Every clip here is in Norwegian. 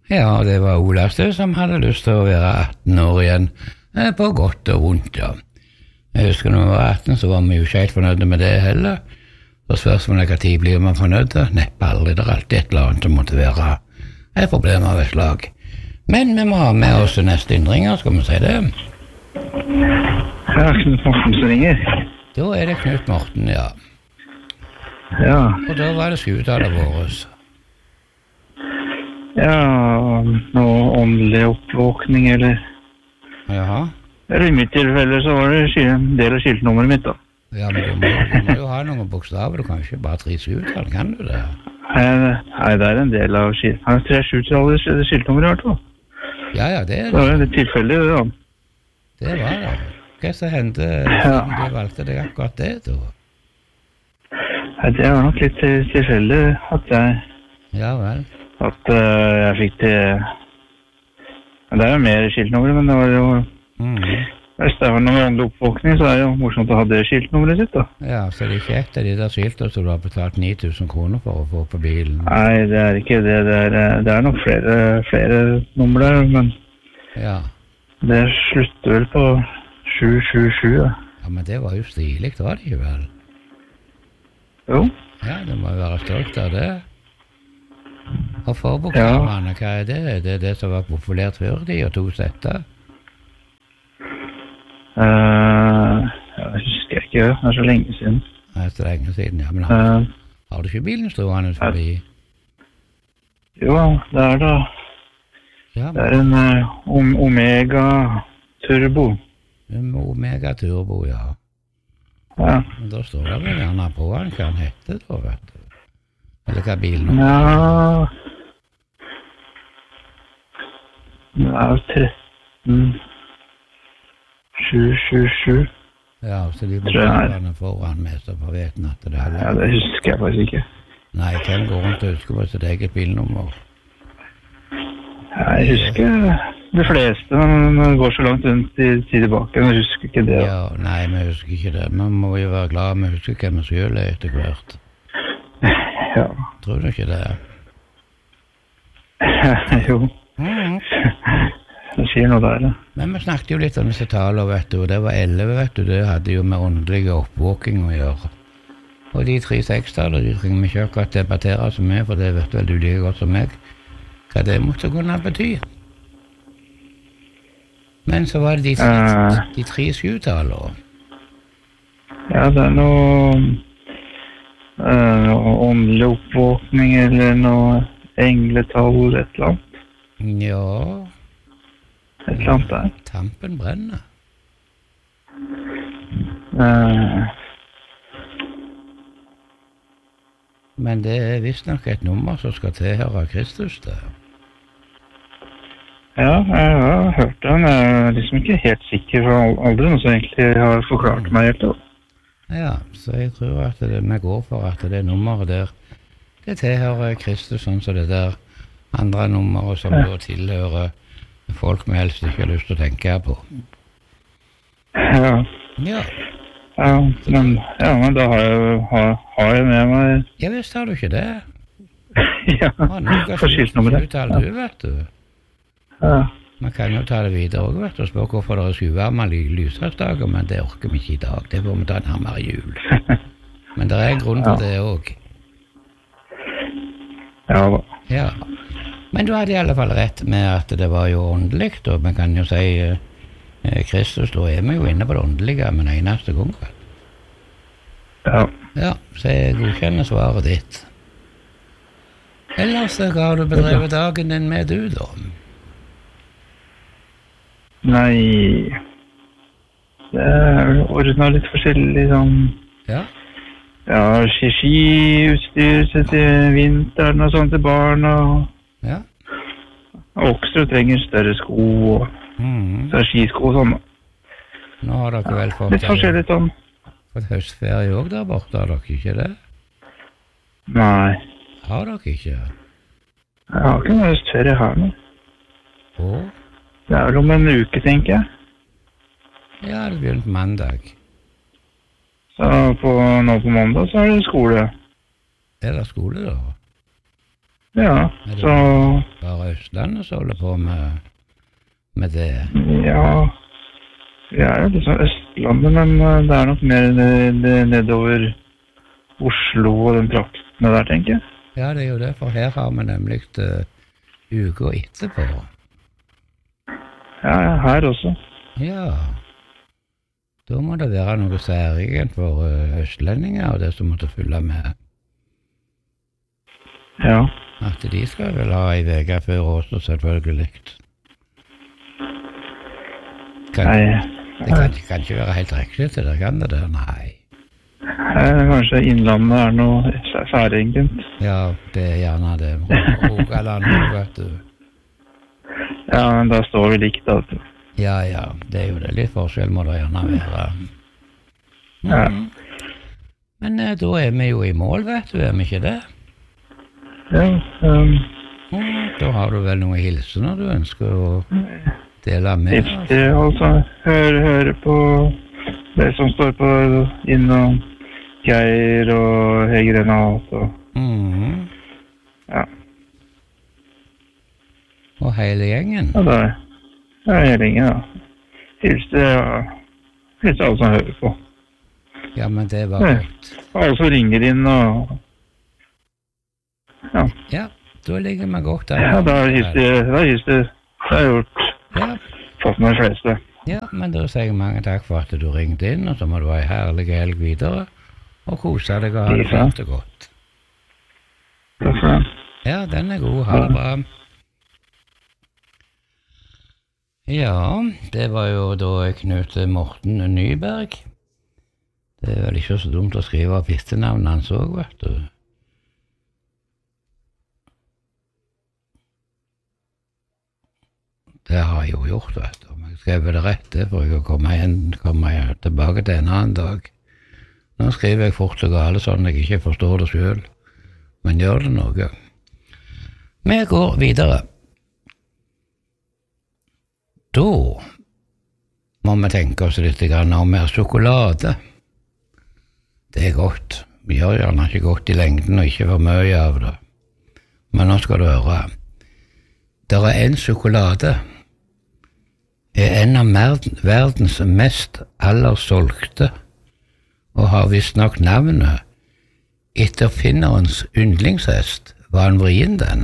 Ja, det var Olavstø som hadde lyst til å være 18 år igjen, på godt og vondt, ja. Jeg husker når vi var 18, så var vi jo ikke helt fornøyde med det heller. Og spørsmålet hva tid blir man fornøyde? Neppe aldri, det er alltid et eller annet som måtte være et problem av et slag. Men vi må ha med oss neste innringer, skal vi si det? Ja, Knut Morten som ringer. Da er det Knut Morten, ja. Ja. Og da var det skutallet vårt. Ja, noe åndelig oppvåkning, eller... Jaha. Eller i mitt tilfelle så var det en del av skiltnummeret mitt, da. Ja, men du må jo ha noen bokstaver, du kan ikke bare 3 skutall, kan du det? Nei, det er en del av skilt. Han har 3 skiltnummer i hvert fall. Ja, det er det. Det var litt tilfeldig, det da. Det var det. Hva som hendte siden du valgte deg akkurat det, da? Nei, det var nok litt tilfeldig at jeg... Ja vel. At jeg fikk det... Det er jo mer skiltnummer, men det var jo... Hvis det var noen åndelig oppvåkning, så er det jo morsomt å ha det skiltnummeret sitt, da. Ja, så det er ikke et av de der skiltene som du har betalt 9000 kroner for å få på bilen? Nei, det er ikke det. Det er nok flere nummer der, men... Ja. Det slutter vel på 777, ja. Ja, men det var jo stilig, var det ikke vel? Jo. Ja, det må jo være stolt av det. Og forbokstavene, hva er det? Det er det som var populært før de, og 2 setter? Jeg husker ikke, det er så lenge siden. Det er så lenge siden, ja, men har du ikke bilen stående forbi? Jo, det er da. Ja, det er en Omega Turbo. En Omega Turbo, ja. Ja. Men da står det vel gjerne på hva han heter da, vet du. Eller hva bilen er? Ja. Det er jo 13-777. Ja, så de bokstavene foran med seg på veten at det er... Ja, det husker jeg faktisk ikke. Nei, hvem går rundt og husker på sitt eget bilnummer? Jeg husker de fleste, men det går så langt rundt tid tilbake, men jeg husker ikke det. Ja, nei, vi husker ikke det. Man må jo være glad, vi husker hvem vi selv er etter hvert. Ja. Tror du ikke det? Jo. Det sier noe der, ja. Men vi snakket jo litt om disse taler, vet du, og det var 11, vet du, det hadde jo med åndelige oppvåking å gjøre. Og de 3 sekstaler, de trenger vi ikke akkurat debattere så mye, for det vet vel du like godt som meg, hva det måtte kunne bety. Men så var det de 3 7-taler. Ja, det er noe åndelig oppvåkning, eller noe engletall, et eller annet. Ja. Et eller annet der. Tampen brenner. Men det er visst nok et nummer som skal tilhøre Kristus, det. Ja, jeg har hørt det, men jeg er liksom ikke helt sikker for aldri noe som egentlig har forklart meg helt det. Ja, så jeg tror at vi går for at det nummeret der, det tilhører Kristus, sånn som det der andre nummeret som da tilhører folk vi helst ikke har lyst til å tenke på. Ja. Ja. Ja, men da har jeg med meg... Ja, visst har du ikke det? Ja, for skiltnummeret. Du vet du. Ja. Man kan jo ta det videre også, vet du, og spørre hvorfor det er skyvarme lysdager, men det orker vi ikke i dag. Det får vi ta nærmere jul. Men det er en grunn for det også. Ja da. Ja. Men du hadde i alle fall rett med at det var jo åndelig, og man kan jo si Kristus, da er vi jo inne på det åndelige, men eneste gang. Ja. Ja, så jeg godkjenner svaret ditt. Ellers hva har du bedrevet dagen din med du da? Nei, det er ordnet litt forskjellig sånn... Ja? Ja, skiutstyr til vinteren og sånn til barn og... Ja? Okser trenger større sko og så skisko og sånn. Nå har dere vel fått... Litt forskjellig sånn. Fått høstferie også der borte, har dere ikke det? Nei. Har dere ikke? Jeg har ikke noe høstferie her nå. Åh? Det er vel om en uke, tenker jeg. Ja, det begynner på mandag. Så nå på mandag så er det skole. Er det skole da? Ja, så... Bare Østlandet som holder på med det? Ja, vi jo liksom Østlandet, men det nok mer nedover Oslo og den traktene der, tenker jeg. Ja, det jo det, for her har vi nemlig uker etterpå. Ja, her også. Ja. Da må det være noe særegent for østlendinger og det som måtte følge med. Ja. At de skal vel ha en vege før også, selvfølgelig. Det kan ikke være helt riktig til det, kan det der? Nei. Kanskje Innlandet noe særegent. Ja, det gjerne det. Rogaland, vet du. Ja, men da står vi likt, altså. Ja, det jo det. Litt forskjell må det gjerne være. Ja. Men da vi jo i mål, vet du, vi ikke det? Ja. Da har du vel noen hilsener du ønsker å dele med oss? Ikke, altså. Høre på det som står på innom Geir og Hege Renat og... Ja. Og hele gjengen? Ja, det hele gjengen, ja. Hilse alle som hører på. Ja, men det var godt. Alle som ringer inn og... Ja. Ja, da ligger vi godt der. Ja, da hilste jeg gjort. Ja. Fått med de fleste. Ja, men da sier jeg mange takk for at du ringte inn, og så må du ha en herlig helg videre, og kose deg og ha det fint og godt. Takk for det. Ja, den god. Ha det bra. Ja, det var jo da Knut Morten Nyberg. Det vel ikke så dumt å skrive opp etternavnet hans også, vet du. Det har jeg jo gjort, vet du. Jeg skrev det rett for jeg å komme tilbake til en annen dag. Nå skriver jeg fort og gale sånn jeg ikke forstår det selv, men gjør det noe. Vi går videre. Da må vi tenke oss litt om mer sjokolade. Det godt. Vi gjør gjerne ikke godt i lengden og ikke for mye av det. Men nå skal du høre. Der en sjokolade en av verdens mest solgte og har visst nok navnet etter finnerens yndlingshest. Var han vrien den?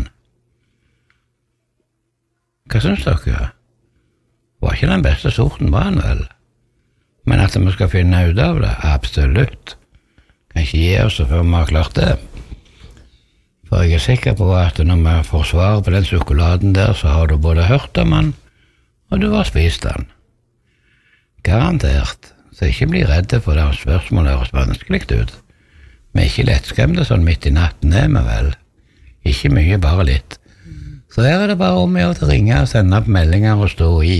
Hva synes dere? Var ikke den beste sorten, var han vel? Men at vi skal finne ut av det, absolutt. Kan ikke gi oss før vi har klart det. For jeg sikker på at når vi får svar på den sjokoladen der, så har du både hørt om den, og du har spist den. Garantert. Så ikke bli redde for det spørsmålet høres vanskelig ut. Vi ikke lettskremte sånn midt i natten, vi vel. Ikke mye, bare litt. Så her det bare om å ringe og sende opp meldinger og stå i.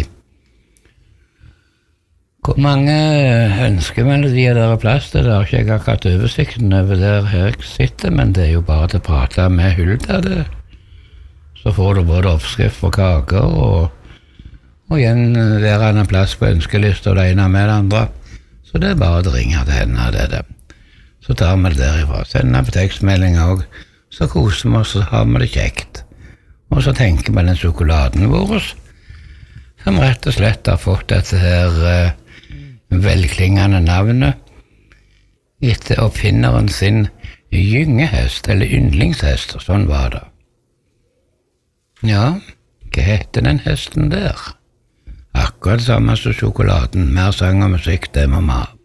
Hvor mange ønskemelodier der plass til? Det har ikke jeg akkurat oversikten over der jeg sitter, men det jo bare til å prate med Hulda det. Så får du både oppskrift for kaker og igjen være en plass på ønskelist og det ene med det andre. Så det bare å ringe til henne, det. Så tar vi det derifra. Sender på tekstmeldinger også. Så koser vi oss og har vi det kjekt. Og så tenker vi den sjokoladen vår, som rett og slett har fått dette her velklingende navnet etter oppfinneren sin gyngehest, eller yndlingshest, sånn var det. Ja, hva heter den hesten der? Akkurat samme som sjokoladen, mer sang og musikk, det må vi ha.